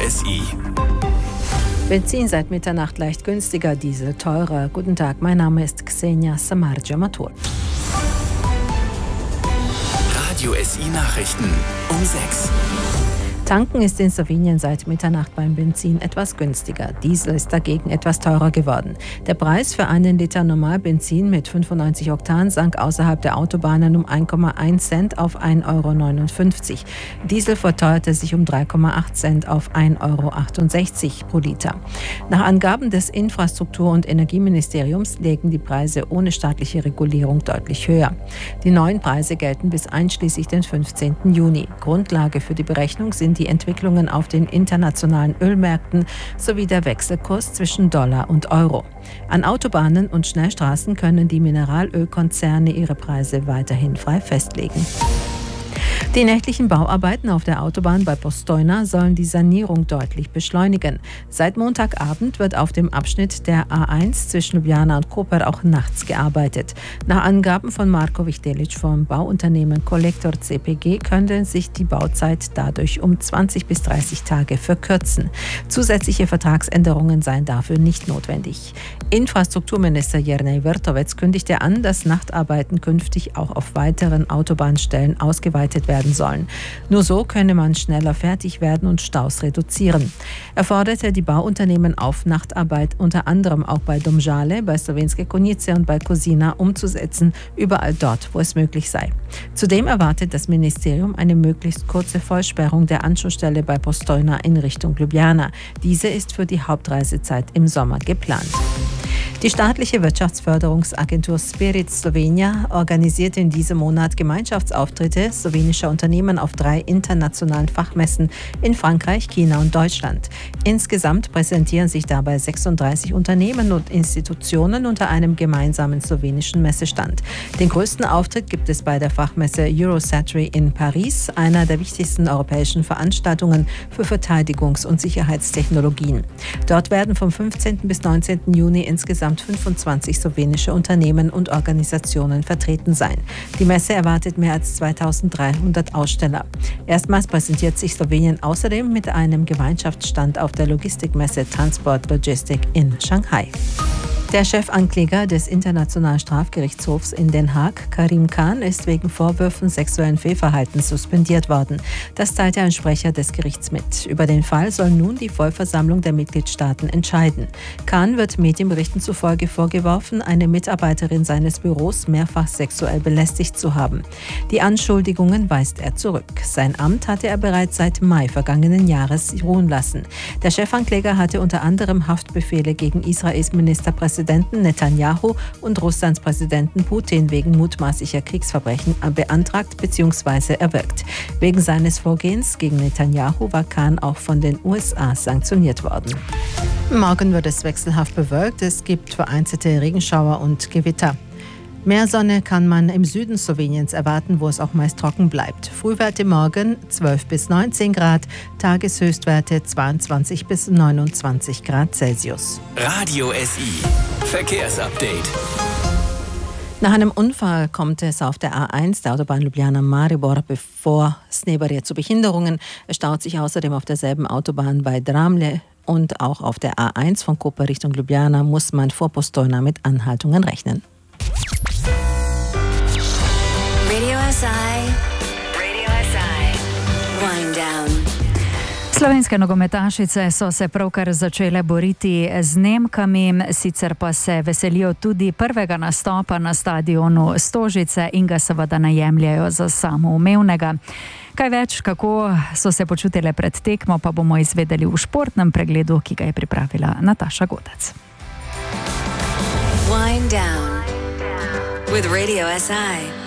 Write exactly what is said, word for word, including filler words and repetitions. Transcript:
S I. Benzin seit Mitternacht leicht günstiger, Diesel teurer. Guten Tag, mein Name ist Ksenia Samarja-Matur. Radio S I Nachrichten um sechs. Tanken ist in Slowenien seit Mitternacht beim Benzin etwas günstiger. Diesel ist dagegen etwas teurer geworden. Der Preis für einen Liter Normalbenzin mit fünfundneunzig Oktan sank außerhalb der Autobahnen um ein Komma eins Cent auf ein Euro neunundfünfzig. Diesel verteuerte sich um drei Komma acht Cent auf ein Euro achtundsechzig pro Liter. Nach Angaben des Infrastruktur- und Energieministeriums legen die Preise ohne staatliche Regulierung deutlich höher. Die neuen Preise gelten bis einschließlich den fünfzehnten Juni. Grundlage für die Berechnung sind die Entwicklungen auf den internationalen Ölmärkten sowie der Wechselkurs zwischen Dollar und Euro. An Autobahnen und Schnellstraßen können die Mineralölkonzerne ihre Preise weiterhin frei festlegen. Die nächtlichen Bauarbeiten auf der Autobahn bei Postojna sollen die Sanierung deutlich beschleunigen. Seit Montagabend wird auf dem Abschnitt der A eins zwischen Ljubljana und Koper auch nachts gearbeitet. Nach Angaben von Marko Vichtelic vom Bauunternehmen Kolektor C P G könnte sich die Bauzeit dadurch um zwanzig bis dreißig Tage verkürzen. Zusätzliche Vertragsänderungen seien dafür nicht notwendig. Infrastrukturminister Jernej Vrtovec kündigte an, dass Nachtarbeiten künftig auch auf weiteren Autobahnstellen ausgeweitet werden sollen. Nur so könne man schneller fertig werden und Staus reduzieren. Er forderte die Bauunternehmen auf, Nachtarbeit unter anderem auch bei Domžale, bei Slovenské Konjice und bei Kozina umzusetzen, überall dort, wo es möglich sei. Zudem erwartet das Ministerium eine möglichst kurze Vollsperrung der Anschlussstelle bei Postojna in Richtung Ljubljana. Diese ist für die Hauptreisezeit im Sommer geplant. Die staatliche Wirtschaftsförderungsagentur Spirit Slovenia organisiert in diesem Monat Gemeinschaftsauftritte slowenischer Unternehmen auf drei internationalen Fachmessen in Frankreich, China und Deutschland. Insgesamt präsentieren sich dabei sechsunddreißig Unternehmen und Institutionen unter einem gemeinsamen slowenischen Messestand. Den größten Auftritt gibt es bei der Fachmesse Eurosatory in Paris, einer der wichtigsten europäischen Veranstaltungen für Verteidigungs- und Sicherheitstechnologien. Dort werden vom fünfzehnten bis neunzehnten Juni insgesamt fünfundzwanzig slowenische Unternehmen und Organisationen vertreten sein. Die Messe erwartet mehr als zweitausenddreihundert Aussteller. Erstmals präsentiert sich Slowenien außerdem mit einem Gemeinschaftsstand auf der Logistikmesse Transport Logistik in Shanghai. Der Chefankläger des Internationalen Strafgerichtshofs in Den Haag, Karim Khan, ist wegen Vorwürfen sexuellen Fehlverhaltens suspendiert worden. Das teilte ein Sprecher des Gerichts mit. Über den Fall soll nun die Vollversammlung der Mitgliedstaaten entscheiden. Khan wird Medienberichten zufolge vorgeworfen, eine Mitarbeiterin seines Büros mehrfach sexuell belästigt zu haben. Die Anschuldigungen weist er zurück. Sein Amt hatte er bereits seit Mai vergangenen Jahres ruhen lassen. Der Chefankläger hatte unter anderem Haftbefehle gegen Israels Ministerpräsident Präsidenten Netanyahu und Russlands Präsidenten Putin wegen mutmaßlicher Kriegsverbrechen beantragt bzw. erwirkt. Wegen seines Vorgehens gegen Netanyahu war Khan auch von den U S A sanktioniert worden. Morgen wird es wechselhaft bewölkt. Es gibt vereinzelte Regenschauer und Gewitter. Mehr Sonne kann man im Süden Sloweniens erwarten, wo es auch meist trocken bleibt. Frühwerte morgen zwölf bis neunzehn Grad, Tageshöchstwerte zweiundzwanzig bis neunundzwanzig Grad Celsius. Radio S I Verkehrsupdate. Nach einem Unfall kommt es auf der A eins, der Autobahn Ljubljana-Maribor, bevor Sneberje zu Behinderungen. Es staut sich außerdem auf derselben Autobahn bei Dramlje. Und auch auf der A eins von Koper Richtung Ljubljana muss man vor Postojna mit Anhaltungen rechnen. Radio S I, Radio S I, Wind Down. Slovenske nogometašice so se pravkar začele boriti z Nemkami, sicer pa se veselijo tudi prvega nastopa na stadionu Stožice in ga seveda najemljajo za samoumevnega. Kaj več, kako so se počutile pred tekmo, pa bomo izvedeli v športnem pregledu, ki ga je pripravila Nataša Godec. Wind Down with Radio S I.